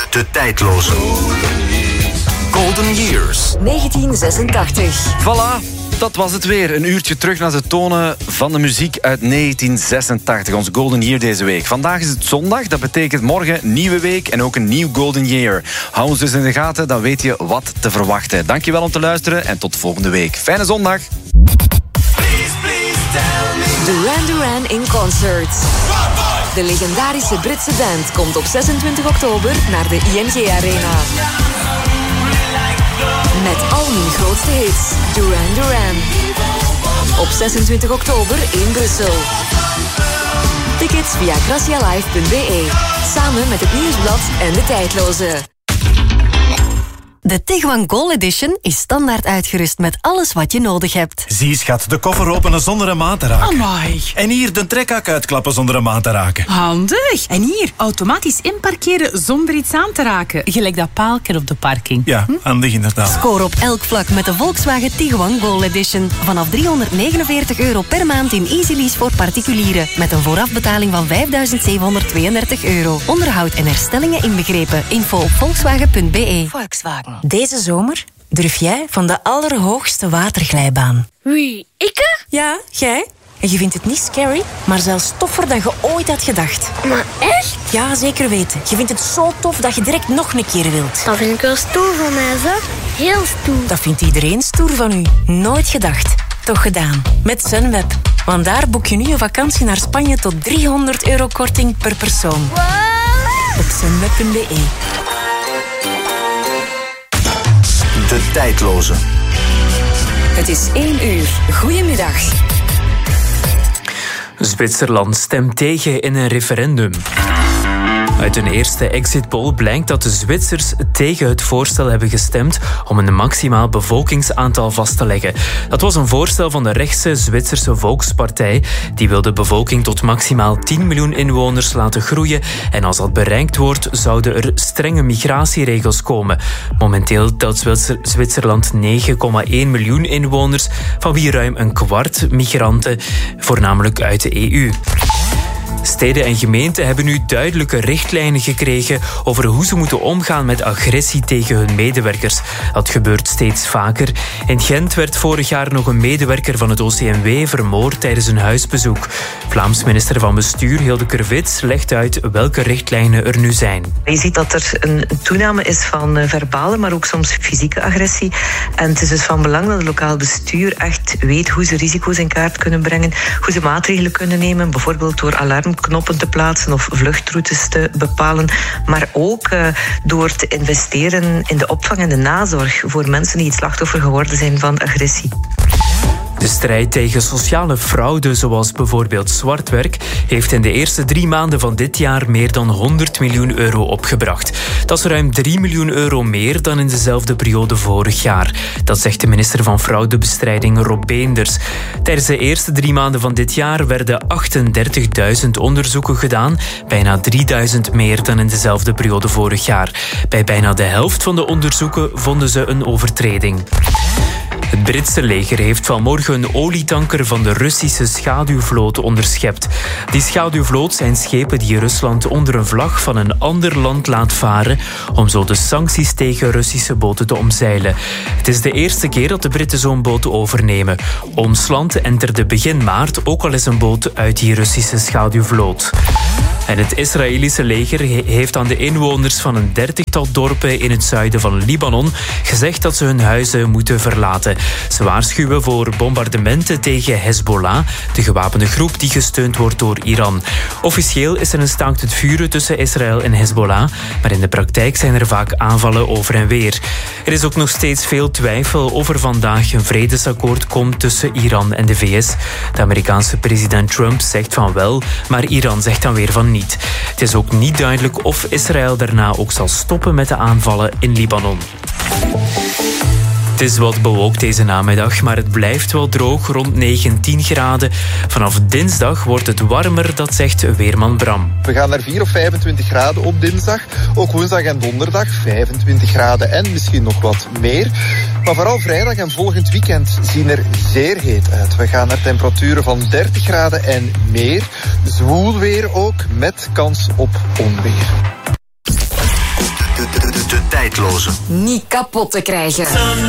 De tijdloze. Golden Years. 1986. Voilà. Dat was het weer. Een uurtje terug naar de tonen van de muziek uit 1986. Ons Golden Year deze week. Vandaag is het zondag. Dat betekent morgen nieuwe week en ook een nieuw Golden Year. Hou ons dus in de gaten, dan weet je wat te verwachten. Dankjewel om te luisteren en tot volgende week. Fijne zondag. Duran Duran in concert. De legendarische Britse band komt op 26 oktober naar de ING Arena. Met al hun grootste hits. Duran Duran. Op 26 oktober in Brussel. Tickets via gracialive.be. Samen met het Nieuwsblad en de Tijdloze. De Tiguan Gold Edition is standaard uitgerust met alles wat je nodig hebt. Zie schat, de koffer openen zonder een maat te raken. Amai. En hier de trekhak uitklappen zonder een maat te raken. Handig. En hier, automatisch inparkeren zonder iets aan te raken. Gelijk dat paalken op de parking. Ja, handig inderdaad. Score op elk vlak met de Volkswagen Tiguan Gold Edition. Vanaf €349 per maand in easy lease voor particulieren. Met een voorafbetaling van €5.732. Onderhoud en herstellingen inbegrepen. Info op volkswagen.be. Volkswagen. Deze zomer durf jij van de allerhoogste waterglijbaan. Wie, ikke? Ja, jij. En je vindt het niet scary, maar zelfs toffer dan je ooit had gedacht. Maar echt? Ja, zeker weten. Je vindt het zo tof dat je direct nog een keer wilt. Dat vind ik wel stoer van mij, zeg. Heel stoer. Dat vindt iedereen stoer van u. Nooit gedacht. Toch gedaan. Met Sunweb. Want daar boek je nu een vakantie naar Spanje tot €300 korting per persoon. Wow. Op sunweb.be. De tijdloze. Het is 1 uur. Goedemiddag. Zwitserland stemt tegen in een referendum. Uit een eerste exit poll blijkt dat de Zwitsers tegen het voorstel hebben gestemd om een maximaal bevolkingsaantal vast te leggen. Dat was een voorstel van de rechtse Zwitserse Volkspartij. Die wil de bevolking tot maximaal 10 miljoen inwoners laten groeien. En als dat bereikt wordt, zouden er strenge migratieregels komen. Momenteel telt Zwitserland 9,1 miljoen inwoners, van wie ruim een kwart migranten, voornamelijk uit de EU. Steden en gemeenten hebben nu duidelijke richtlijnen gekregen over hoe ze moeten omgaan met agressie tegen hun medewerkers. Dat gebeurt steeds vaker. In Gent werd vorig jaar nog een medewerker van het OCMW vermoord tijdens een huisbezoek. Vlaams minister van Bestuur Hilde Krevits legt uit welke richtlijnen er nu zijn. Je ziet dat er een toename is van verbale, maar ook soms fysieke agressie. En het is dus van belang dat het lokaal bestuur echt weet hoe ze risico's in kaart kunnen brengen, hoe ze maatregelen kunnen nemen, bijvoorbeeld door alarmknoppen te plaatsen of vluchtroutes te bepalen, maar ook door te investeren in de opvang en de nazorg voor mensen die het slachtoffer geworden zijn van agressie. De strijd tegen sociale fraude, zoals bijvoorbeeld zwartwerk, heeft in de eerste 3 maanden van dit jaar meer dan €100 miljoen opgebracht. Dat is ruim €3 miljoen meer dan in dezelfde periode vorig jaar. Dat zegt de minister van Fraudebestrijding Rob Beenders. Tijdens de eerste 3 maanden van dit jaar werden 38.000 onderzoeken gedaan, bijna 3.000 meer dan in dezelfde periode vorig jaar. Bij bijna de helft van de onderzoeken vonden ze een overtreding. Het Britse leger heeft vanmorgen een olietanker van de Russische schaduwvloot onderschept. Die schaduwvloot zijn schepen die Rusland onder een vlag van een ander land laat varen om zo de sancties tegen Russische boten te omzeilen. Het is de eerste keer dat de Britten zo'n boot overnemen. Ons land enterde begin maart ook al eens een boot uit die Russische schaduwvloot. En het Israëlische leger heeft aan de inwoners van een 30-tal dorpen in het zuiden van Libanon gezegd dat ze hun huizen moeten verlaten. Ze waarschuwen voor bombardementen tegen Hezbollah, de gewapende groep die gesteund wordt door Iran. Officieel is er een staakt het vuren tussen Israël en Hezbollah, maar in de praktijk zijn er vaak aanvallen over en weer. Er is ook nog steeds veel twijfel of er vandaag een vredesakkoord komt tussen Iran en de VS. De Amerikaanse president Trump zegt van wel, maar Iran zegt dan weer van niet. Het is ook niet duidelijk of Israël daarna ook zal stoppen met de aanvallen in Libanon. Het is wat bewolkt deze namiddag, maar het blijft wel droog, rond 19 graden. Vanaf dinsdag wordt het warmer, dat zegt weerman Bram. We gaan naar 4 of 25 graden op dinsdag. Ook woensdag en donderdag 25 graden en misschien nog wat meer. Maar vooral vrijdag en volgend weekend zien er zeer heet uit. We gaan naar temperaturen van 30 graden en meer. Zwoel weer ook, met kans op onweer. De tijdloze. Niet kapot te krijgen.